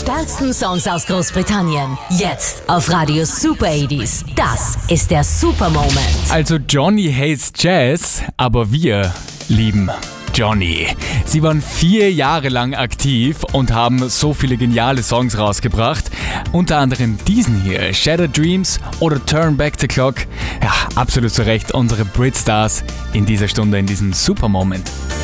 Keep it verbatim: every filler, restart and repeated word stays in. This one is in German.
stärksten Songs aus Großbritannien. Jetzt auf Radio Super achtziger. Das ist der Super Moment. Also Johnny hates Jazz, aber wir lieben Johnny. Sie waren vier Jahre lang aktiv und haben so viele geniale Songs rausgebracht. Unter anderem diesen hier, Shattered Dreams oder Turn Back the Clock. Ja, absolut zu Recht unsere Brit-Stars in dieser Stunde, in diesem Super Moment.